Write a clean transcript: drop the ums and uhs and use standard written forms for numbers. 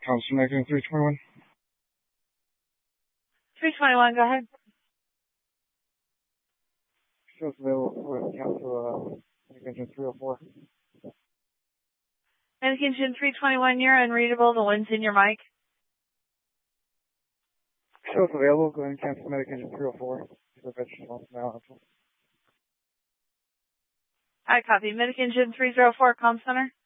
Thompson Medic 321. 321, go ahead. Shows available for cancel Medic Engine 304. Medic Engine 321, you're unreadable. The one's in your mic. Shows available. Go ahead and cancel Medic Engine 304. I copy. Medic Engine 304, comm center.